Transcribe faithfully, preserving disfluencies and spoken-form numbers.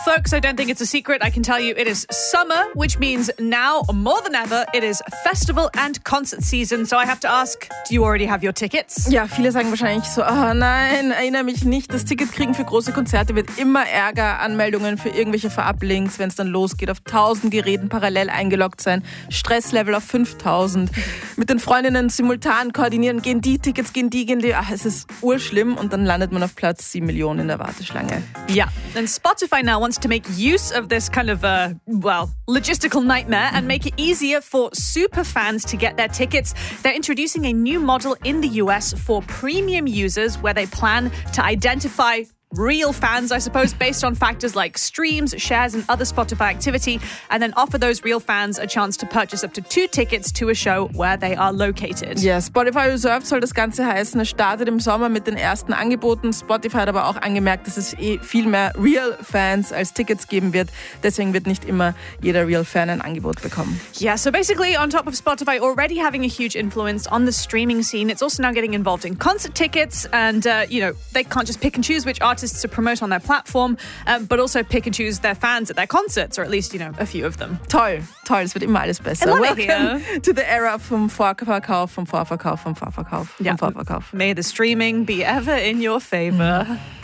Folks, I don't think it's a secret. I can tell you it is summer, which means now more than ever, it is festival and concert season. So I have to ask, do you already have your tickets? Ja, viele sagen wahrscheinlich so, oh nein, erinnere mich nicht. Das Ticket kriegen für große Konzerte wird immer Ärger. Anmeldungen für irgendwelche Vorablinks, wenn es dann losgeht, auf tausend Geräten parallel eingeloggt sein. Stresslevel auf fünftausend. Mit den Freundinnen simultan koordinieren, gehen die Tickets, gehen die, gehen die. Ach, es ist urschlimm und dann landet man auf Platz sieben Millionen in der Warteschlange. Yeah, and Spotify now wants to make use of this kind of, uh, well, logistical nightmare and make it easier for super fans to get their tickets. They're introducing a new model in the U S for premium users where they plan to identify real fans, I suppose, based on factors like streams, shares, and other Spotify activity, and then offer those real fans a chance to purchase up to two tickets to a show where they are located. Ja, yeah, Spotify Reserved soll das Ganze heißen. Es startet im Sommer mit den ersten Angeboten. Spotify hat aber auch angemerkt, dass es eh viel mehr Real-Fans als Tickets geben wird. Deswegen wird nicht immer jeder Real-Fan ein Angebot bekommen. Yeah, so basically on top of Spotify already having a huge influence on the streaming scene, it's also now getting involved in concert tickets, and, uh, you know, they can't just pick and choose which artists to promote on their platform, um, but also pick and choose their fans at their concerts, or at least, you know, a few of them. Toll, toll, es wird immer alles besser. Welcome to the era vom Vorverkauf, vom Vorverkauf, vom Vorverkauf, vom yeah. Vorverkauf. May the streaming be ever in your favor.